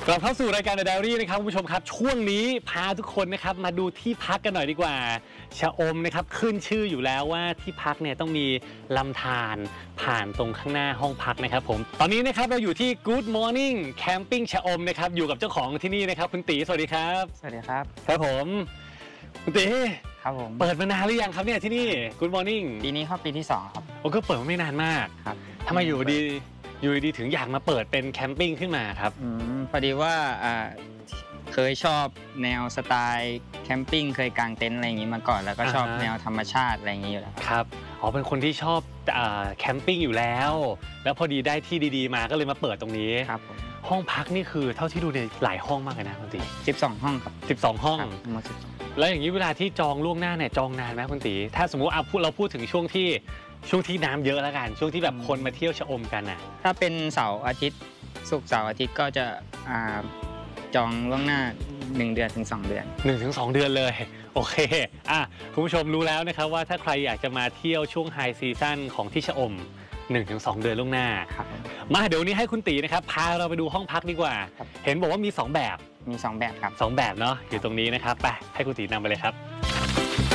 กลับเข้าสู่รายการ The Diary นะครับคุณผู้ชมครับช่วงนี้พาทุกคนนะครับมาดูที่พักกันหน่อยดีกว่าชะอมนะครับขึ้นชื่ออยู่แล้วว่าที่พักเนี่ยต้องมีลำธารผ่านตรงข้างหน้าห้องพักนะครับผมตอนนี้นะครับเราอยู่ที่ Good Morning Camping ชะอมนะครับอยู่กับเจ้าของที่นี่นะครับคุณตีสวัสดีครับสวัสดีครับครับผมคุณตีครับผมเปิดมานานหรือยังครับเนี่ยที่นี่ Good Morning ปีนี้เข้าปีที่2ครับโอ้ก็เปิดมาไม่นานมากครับทำไมอยู่ดีถึงอยากมาเปิดเป็นแคมปิ้งขึ้นมาครับพอดีว่าเคยชอบแนวสไตล์แคมปิ้งเคยกางเต็นท์อะไรอย่างนี้มาก่อนแล้วก็ชอบแนวธรรมชาติอะไรอย่างนี้อยู่แล้วครับอ๋อเป็นคนที่ชอบแคมปิ้งอยู่แล้วแล้วพอดีได้ที่ดีๆมาก็เลยมาเปิดตรงนี้ครับผมห้องพักนี่คือเท่าที่ดูในหลายห้องมากเลยนะคุณตี 12 ห้องครับ 12 ห้องแล้วอย่างนี้เวลาที่จองล่วงหน้าเนี่ยจองนานไหมคุณตีถ้าสมมุติเราพูดถึงช่วงที่น้ำเยอะแล้วกันช่วงที่แบบคนมาเที่ยวชะอมกันน่ะถ้าเป็นเสาร์อาทิตย์ศุกร์เสาร์อาทิตย์ก็จะจองล่วงหน้า1 เดือนถึง 2 เดือน 1 ถึง 2 เดือนเลยโอเคคุณผู้ชมรู้แล้วนะครับว่าถ้าใครอยากจะมาเที่ยวช่วงไฮซีซั่นของที่ชะอม1 ถึง 2 เดือนล่วงหน้ามาเดี๋ยวนี้ให้คุณตีนะครับพาเราไปดูห้องพักดีกว่าเห็นบอกว่ามี2 แบบมี2 แบบครับ 2 แบบเนาะอยู่ตรงนี้นะครับไปให้คุณตีนำไปเลยครับ